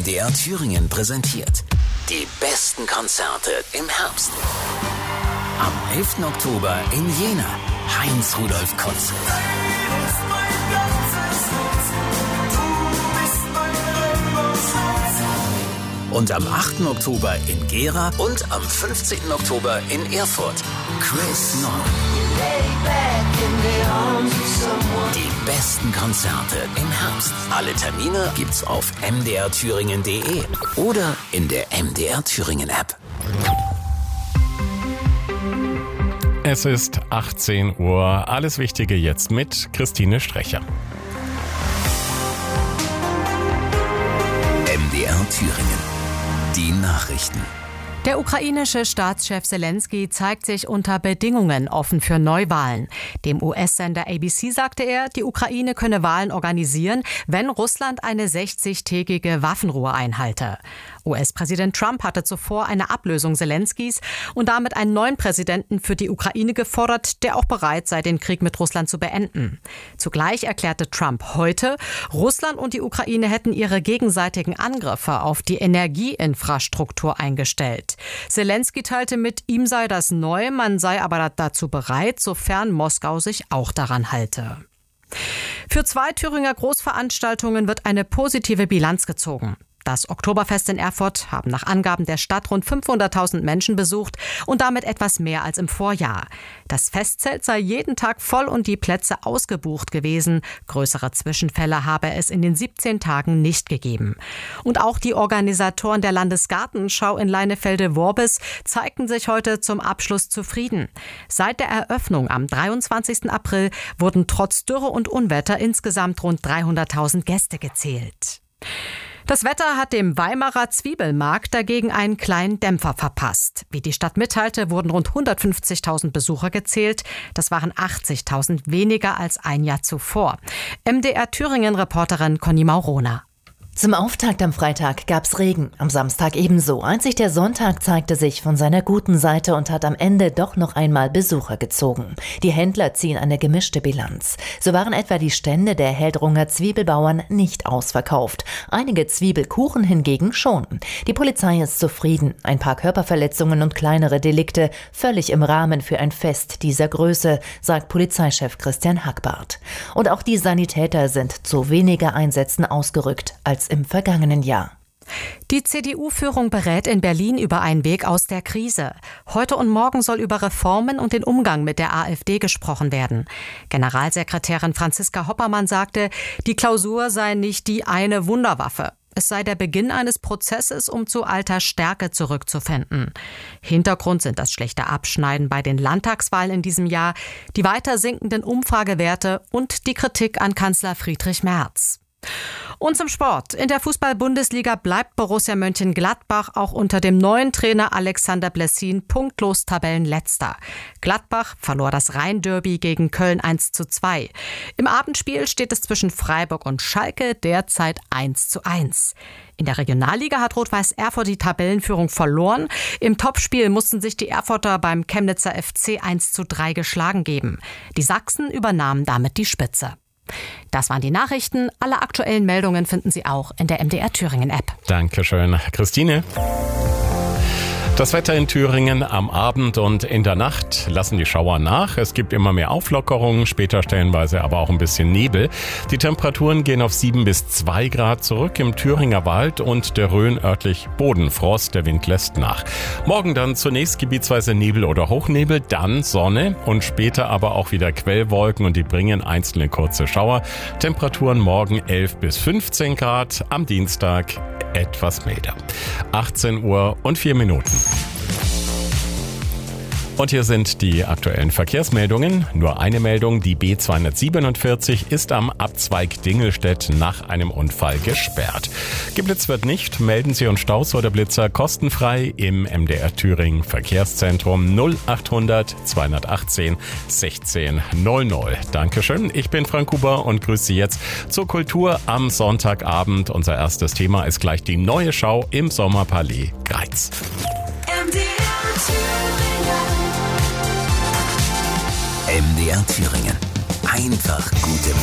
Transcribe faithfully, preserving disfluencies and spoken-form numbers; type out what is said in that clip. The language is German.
D R Thüringen präsentiert die besten Konzerte im Herbst. Am elften Oktober in Jena, Heinz-Rudolf Konzert. Und am achten Oktober in Gera und am fünfzehnten Oktober in Erfurt, Chris Nord. Die besten Konzerte im Herbst. Alle Termine gibt's auf m d r thüringen punkt d e oder in der M D R Thüringen App. Es ist achtzehn Uhr. Alles Wichtige jetzt mit Christine Strecher. M D R Thüringen. Die Nachrichten. Der ukrainische Staatschef Selenskyj zeigt sich unter Bedingungen offen für Neuwahlen. Dem U S-Sender A B C sagte er, die Ukraine könne Wahlen organisieren, wenn Russland eine sechzigtägige Waffenruhe einhalte. U S-Präsident Trump hatte zuvor eine Ablösung Selenskys und damit einen neuen Präsidenten für die Ukraine gefordert, der auch bereit sei, den Krieg mit Russland zu beenden. Zugleich erklärte Trump heute, Russland und die Ukraine hätten ihre gegenseitigen Angriffe auf die Energieinfrastruktur eingestellt. Selenskyj teilte mit, ihm sei das neu, man sei aber dazu bereit, sofern Moskau sich auch daran halte. Für zwei Thüringer Großveranstaltungen wird eine positive Bilanz gezogen. Das Oktoberfest in Erfurt haben nach Angaben der Stadt rund fünfhunderttausend Menschen besucht und damit etwas mehr als im Vorjahr. Das Festzelt sei jeden Tag voll und die Plätze ausgebucht gewesen. Größere Zwischenfälle habe es in den siebzehn Tagen nicht gegeben. Und auch die Organisatoren der Landesgartenschau in Leinefelde-Worbis zeigten sich heute zum Abschluss zufrieden. Seit der Eröffnung am dreiundzwanzigsten April wurden trotz Dürre und Unwetter insgesamt rund dreihunderttausend Gäste gezählt. Das Wetter hat dem Weimarer Zwiebelmarkt dagegen einen kleinen Dämpfer verpasst. Wie die Stadt mitteilte, wurden rund hundertfünfzigtausend Besucher gezählt. Das waren achtzigtausend weniger als ein Jahr zuvor. M D R Thüringen-Reporterin Conny Maurona. Zum Auftakt am Freitag gab's Regen, am Samstag ebenso. Einzig der Sonntag zeigte sich von seiner guten Seite und hat am Ende doch noch einmal Besucher gezogen. Die Händler ziehen eine gemischte Bilanz. So waren etwa die Stände der Heldrunger Zwiebelbauern nicht ausverkauft. Einige Zwiebelkuchen hingegen schon. Die Polizei ist zufrieden. Ein paar Körperverletzungen und kleinere Delikte völlig im Rahmen für ein Fest dieser Größe, sagt Polizeichef Christian Hackbarth. Und auch die Sanitäter sind zu weniger Einsätzen ausgerückt als im vergangenen Jahr. Die C D U-Führung berät in Berlin über einen Weg aus der Krise. Heute und morgen soll über Reformen und den Umgang mit der AfD gesprochen werden. Generalsekretärin Franziska Hoppermann sagte, die Klausur sei nicht die eine Wunderwaffe. Es sei der Beginn eines Prozesses, um zu alter Stärke zurückzufinden. Hintergrund sind das schlechte Abschneiden bei den Landtagswahlen in diesem Jahr, die weiter sinkenden Umfragewerte und die Kritik an Kanzler Friedrich Merz. Und zum Sport. In der Fußball-Bundesliga bleibt Borussia Mönchengladbach auch unter dem neuen Trainer Alexander Blessin punktlos Tabellenletzter. Gladbach verlor das Rhein-Derby gegen Köln eins zu zwei. Im Abendspiel steht es zwischen Freiburg und Schalke derzeit eins zu eins. In der Regionalliga hat Rot-Weiß Erfurt die Tabellenführung verloren. Im Topspiel mussten sich die Erfurter beim Chemnitzer F C eins zu drei geschlagen geben. Die Sachsen übernahmen damit die Spitze. Das waren die Nachrichten. Alle aktuellen Meldungen finden Sie auch in der M D R Thüringen App. Dankeschön, Christine. Das Wetter in Thüringen am Abend und in der Nacht lassen die Schauer nach. Es gibt immer mehr Auflockerungen, später stellenweise aber auch ein bisschen Nebel. Die Temperaturen gehen auf sieben bis zwei Grad zurück im Thüringer Wald und der Rhön örtlich Bodenfrost. Der Wind lässt nach. Morgen dann zunächst gebietsweise Nebel oder Hochnebel, dann Sonne und später aber auch wieder Quellwolken und die bringen einzelne kurze Schauer. Temperaturen morgen elf bis fünfzehn Grad, am Dienstag etwas milder. achtzehn Uhr und vier Minuten. Und hier sind die aktuellen Verkehrsmeldungen. Nur eine Meldung, die B zweihundertsiebenundvierzig ist am Abzweig Dingelstedt nach einem Unfall gesperrt. Geblitzt wird nicht, melden Sie uns Staus oder Blitzer kostenfrei im M D R Thüringen Verkehrszentrum null achthundert zweihundertachtzehn sechzehn null null. Dankeschön, ich bin Frank Huber und grüße Sie jetzt zur Kultur am Sonntagabend. Unser erstes Thema ist gleich die neue Schau im Sommerpalais Greiz. M D R Thüringen. M D R Thüringen. Einfach gute